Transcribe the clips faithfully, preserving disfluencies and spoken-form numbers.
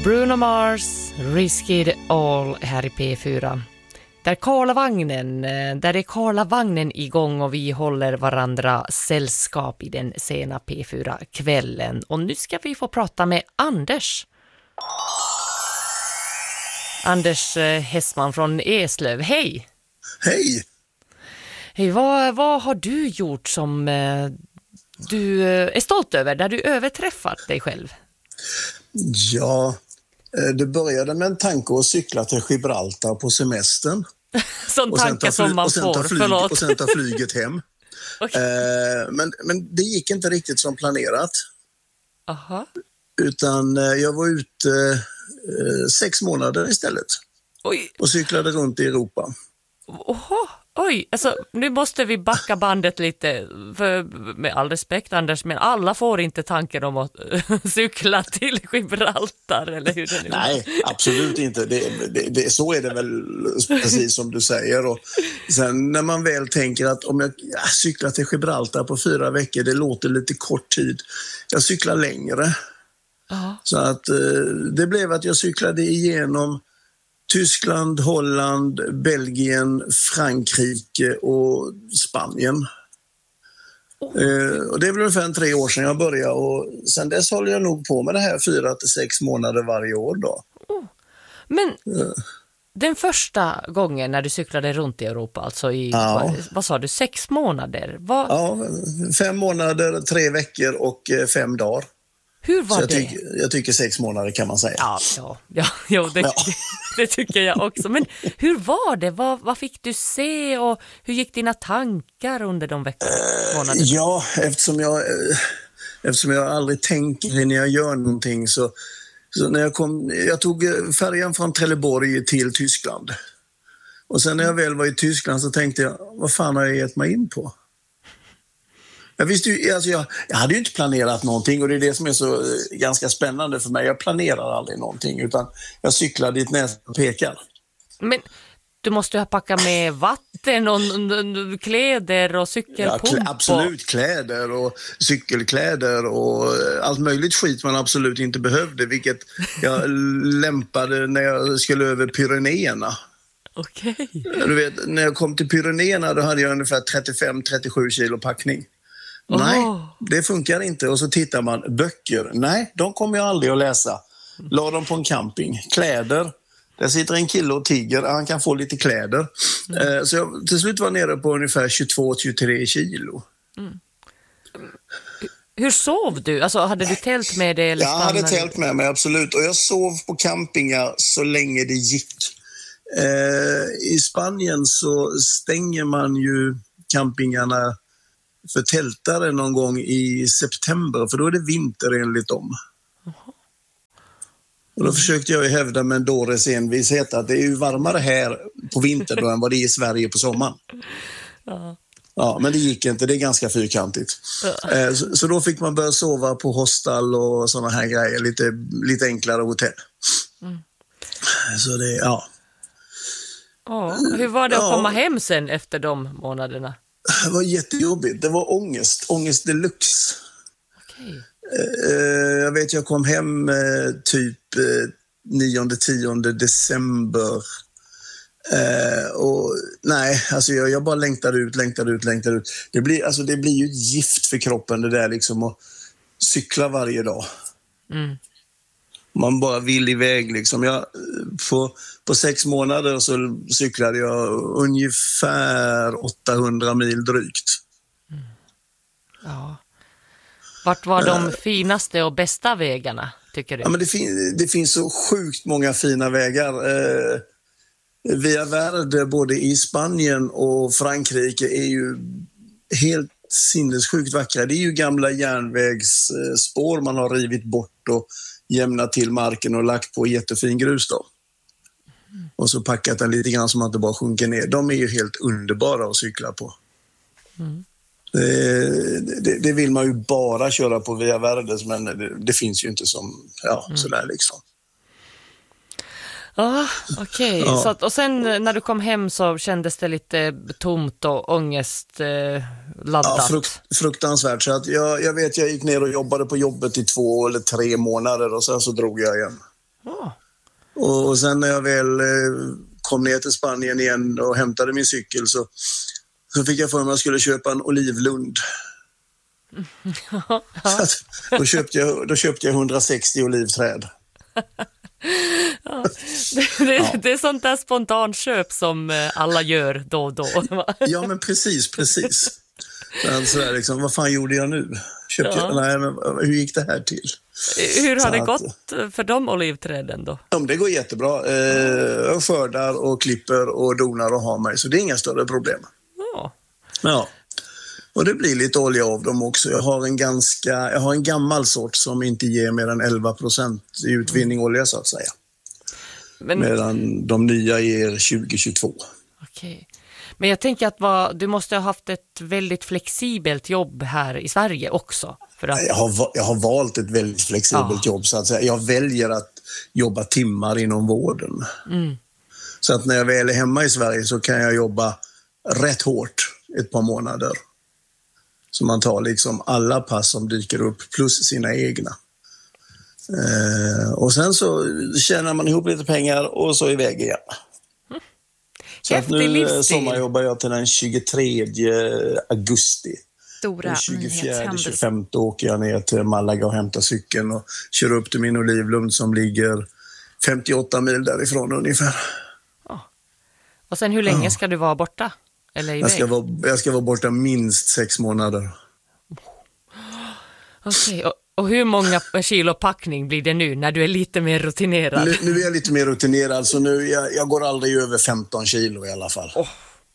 Bruno Mars, Risk It All här i P fyra. Där Karlavagnen, där är Karlavagnen igång och vi håller varandra sällskap i den sena P fyra-kvällen. Och nu ska vi få prata med Anders. Anders Hessman från Eslöv. Hej! Hej! Hej, vad, vad har du gjort som eh, du är stolt över, där du överträffat dig själv? Ja, det började med en tanke att cykla till Gibraltar på semestern. Sån tanke som man får, flyg, förlåt. Och sen ta flyget hem. Okay. eh, men, men det gick inte riktigt som planerat. Aha. Utan eh, jag var ute eh, sex månader istället. Oj. Och cyklade runt i Europa. Oho. Oj, alltså nu måste vi backa bandet lite, för, med all respekt Anders, men alla får inte tanken om att cykla till Gibraltar, eller hur det nu är. Nej, absolut inte. Det, det, det, så är det väl precis som du säger. Och sen när man väl tänker att om jag ja, cyklar till Gibraltar på fyra veckor, det låter lite kort tid. Jag cyklar längre. Aha. Så att eh, det blev att jag cyklade igenom Tyskland, Holland, Belgien, Frankrike och Spanien. Oh. Eh, och det är väl ungefär tre år sedan jag började och sen dess håller jag nog på med det här fyra till sex månader varje år då. Oh. Men ja. Den första gången när du cyklade runt i Europa, alltså i, ja. vad, vad sa du, sex månader? Vad... Ja, fem månader, tre veckor och fem dagar. Hur var Så jag det? Tycker, jag tycker sex månader kan man säga. Ja, ja, ja, ja, det, ja. Det, det tycker jag också. Men hur var det? Vad, vad fick du se och hur gick dina tankar under de veckorna? Uh, ja, eftersom jag, eftersom jag aldrig tänker när jag gör någonting så, så när jag kom, jag tog färjan från Trelleborg till Tyskland. Och sen när jag väl var i Tyskland så tänkte jag, vad fan har jag gett mig in på? Jag, visste ju, alltså jag, jag hade ju inte planerat någonting och det är det som är så eh, ganska spännande för mig. Jag planerar aldrig någonting utan jag cyklar dit nästa pekar. Men du måste ju ha packat med vatten och kläder och cykelpump. Ja, klä, absolut, kläder och cykelkläder och allt möjligt skit man absolut inte behövde, vilket jag lämpade när jag skulle över Pyrenéerna. Okej. Du vet, när jag kom till Pyrenéerna då hade jag ungefär trettiofem till trettiosju kilo packning. Oh. Nej, det funkar inte. Och så tittar man, böcker. Nej, de kommer jag aldrig att läsa. La dem på en camping. Kläder. Där sitter en kille och tigger. Han kan få lite kläder. Mm. Så jag till slut var nere på ungefär tjugotvå till tjugotre kilo. Mm. Hur sov du? Alltså, hade du tält med dig? Eller jag hade tält med mig, absolut. Och jag sov på campingar så länge det gick. Eh, I Spanien så stänger man ju campingarna för tältare någon gång i september, för då är det vinter enligt dem. Uh-huh. Och då försökte jag ju hävda med en dåres envishet att det är ju varmare här på vintern då än vad det är i Sverige på sommaren. Uh-huh. Ja, men det gick inte, det är ganska fyrkantigt. Uh-huh. Så, så då fick man börja sova på hostel och sådana här grejer, lite, lite enklare hotell. Mm. Så det, ja. Oh, hur var det att ja. komma hem sen efter de månaderna? Det var jättejobbigt. Det var ångest. Ångest deluxe. Okay. Jag vet, jag kom hem typ nionde tionde december. Och nej, alltså jag, jag bara längtade ut, längtade ut, längtade ut. Det blir, alltså det blir ju ett gift för kroppen det där liksom att cykla varje dag. Mm. Man bara vill iväg liksom. Jag, på, på sex månader så cyklade jag ungefär åttahundra mil drygt. Mm. Ja. Vart var de uh, finaste och bästa vägarna, tycker du? Ja, men det, fin- det finns så sjukt många fina vägar. Uh, Via Verde, både i Spanien och Frankrike, är ju helt sinnessjukt vackra. Det är ju gamla järnvägsspår man har rivit bort och jämnat till marken och lagt på jättefin grus då. Mm. Och så packat den lite grann som att det bara sjunker ner. De är ju helt underbara att cykla på. Mm. Det, det, det vill man ju bara köra på Via Verdes, men det, det finns ju inte som ja, mm. sådär liksom. Ja, okej. Okay. Ja. Och sen när du kom hem så kändes det lite tomt och ångest eh, laddat. Ja, frukt, fruktansvärt. Så att jag, jag vet, jag gick ner och jobbade på jobbet i två eller tre månader och sen så drog jag igen. Oh. Och, och sen när jag väl eh, kom ner till Spanien igen och hämtade min cykel så, så fick jag för mig att jag skulle köpa en olivlund. Ja. Så att, då, köpte jag, då köpte jag hundrasextio olivträd. Ja, det, det, ja. det är sånt där spontanköp som alla gör då och då. Ja, men precis, precis. Så där, liksom, vad fan gjorde jag nu? Köpte ja. jag, nej, men hur gick det här till? Hur har så det att, gått för de olivträden då? Ja, det går jättebra. Eh, jag skördar och klipper och donar och har mig, så det är inga större problem. Ja. Ja. Och det blir lite olja av dem också. Jag har en ganska, jag har en gammal sort som inte ger mer än elva procent i utvinning olja så att säga. Men, medan de nya ger tjugo till tjugotvå. Okej. Men jag tänker att vad, du måste ha haft ett väldigt flexibelt jobb här i Sverige också. För att... jag, har, jag har valt ett väldigt flexibelt ja. jobb så att säga. Jag väljer att jobba timmar inom vården. Mm. Så att när jag väl är hemma i Sverige så kan jag jobba rätt hårt ett par månader. Så man tar liksom alla pass som dyker upp plus sina egna. Eh, och sen så tjänar man ihop lite pengar och så iväg igen. Mm. Så att nu livsstil. Sommarjobbar jag till den tjugotredje augusti. Stora den tjugofjärde till tjugofemte åker jag ner till Malaga och hämtar cykeln och kör upp till min olivlund som ligger femtioåtta mil därifrån ungefär. Oh. Och sen hur länge ja. ska du vara borta? Eller jag, ska vara, jag ska vara borta minst sex månader. Okej, okay. och, och hur många kilo packning blir det nu när du är lite mer rutinerad? Nu, nu är jag lite mer rutinerad så nu, jag, jag går aldrig över femton kilo i alla fall. Oh.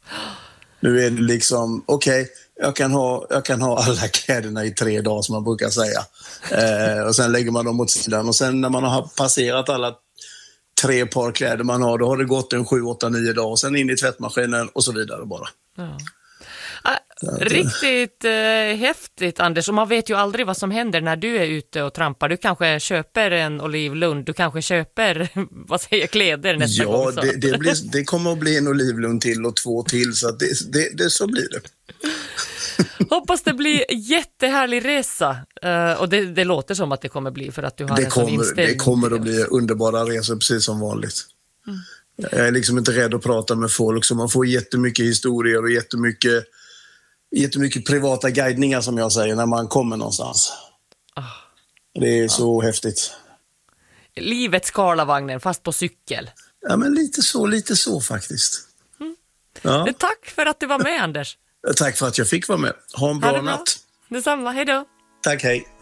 Nu är det liksom, okej, okay, jag, kan ha, jag kan ha alla kläderna i tre dagar som man brukar säga. Eh, och sen lägger man dem åt sidan och sen när man har passerat alla tre par kläder man har, då har det gått en sju, åtta, nio dagar och sen in i tvättmaskinen och så vidare bara. Ja. Ah, riktigt eh, häftigt, Anders, och man vet ju aldrig vad som händer när du är ute och trampar. Du kanske köper en olivlund, du kanske köper vad säger kläder nästa ja, gång. Ja, det, det, blir, det kommer att bli en olivlund till och två till, så att det, det, det, så blir det. Hoppas det blir jättehärlig resa. Uh, och det, det låter som att det kommer bli för att du har det en kommer, sån inställning. Det kommer att bli underbara resor precis som vanligt. Mm. Jag är liksom inte rädd att prata med folk så man får jättemycket historier och jättemycket, jättemycket privata guidningar som jag säger när man kommer någonstans. Oh. Det är så oh. häftigt. Livets Karlavagnen fast på cykel. Ja, men lite så, lite så faktiskt. Mm. Ja. Tack för att du var med, Anders. Tack för att jag fick vara med. Ha en bra ha natt. Detsamma, hej då. Tack, hej.